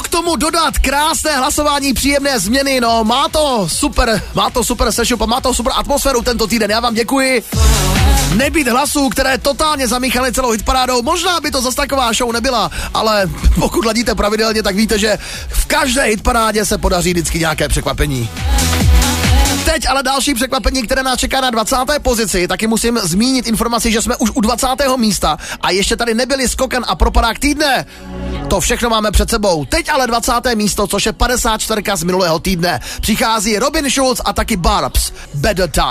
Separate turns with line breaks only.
Co k tomu dodat? Krásné hlasování, příjemné změny, no má to super session, má to super atmosféru tento týden, já vám děkuji. Nebýt hlasů, které totálně zamíchaly celou hitparádou, možná by to zas taková show nebyla, ale pokud ladíte pravidelně, tak víte, že v každé hitparádě se podaří vždycky nějaké překvapení. Teď ale další překvapení, které nás čeká na 20. pozici, taky musím zmínit informaci, že jsme už u 20. místa a ještě tady nebyli skokan a propadák týdne. To všechno máme před sebou. Teď ale 20. místo, což je 54 z minulého týdne. Přichází Robin Schulz a taky Barbs. Better Time.